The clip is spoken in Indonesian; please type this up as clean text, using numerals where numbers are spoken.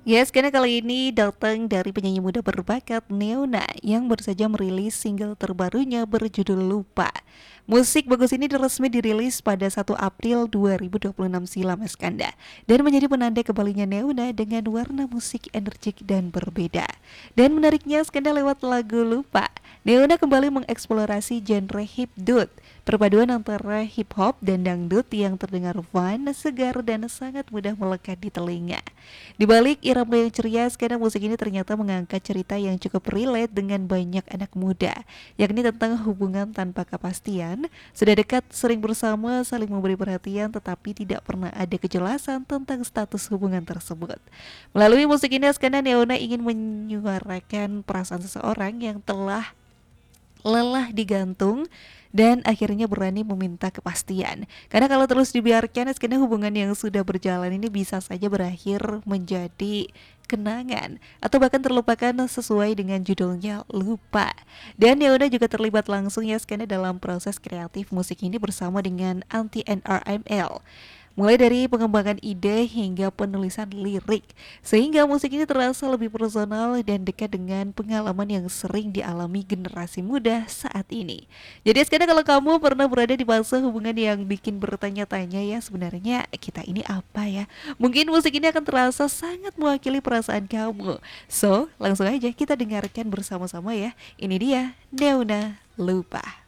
Yes, karena kali ini datang dari penyanyi muda berbakat Neona yang baru saja merilis single terbarunya berjudul Lupa. Musik bagus ini resmi dirilis pada 1 April 2026 silam Eskanda dan menjadi penanda kembalinya Neona dengan warna musik energik dan berbeda. Dan menariknya Eskanda lewat lagu Lupa, Neona kembali mengeksplorasi genre hip-dut, perpaduan antara hip hop dan dangdut yang terdengar fun, segar dan sangat mudah melekat di telinga. Di balik irama yang ceria, skena musik ini ternyata mengangkat cerita yang cukup relate dengan banyak anak muda, yakni tentang hubungan tanpa kepastian, sudah dekat, sering bersama, saling memberi perhatian, tetapi tidak pernah ada kejelasan tentang status hubungan tersebut. Melalui musik ini, skena Neona ingin menyuarakan perasaan seseorang yang telah lelah digantung dan akhirnya berani meminta kepastian. Karena kalau terus dibiarkan, karena hubungan yang sudah berjalan ini bisa saja berakhir menjadi kenangan atau bahkan terlupakan sesuai dengan judulnya Lupa. Dan Neona juga terlibat langsung ya karena dalam proses kreatif musik ini bersama dengan Anti NRML, mulai dari pengembangan ide hingga penulisan lirik, sehingga musik ini terasa lebih personal dan dekat dengan pengalaman yang sering dialami generasi muda saat ini. Jadi sekarang kalau kamu pernah berada di fase hubungan yang bikin bertanya-tanya ya sebenarnya kita ini apa ya, mungkin musik ini akan terasa sangat mewakili perasaan kamu. So langsung aja kita dengarkan bersama-sama ya. Ini dia Neuna Lupa.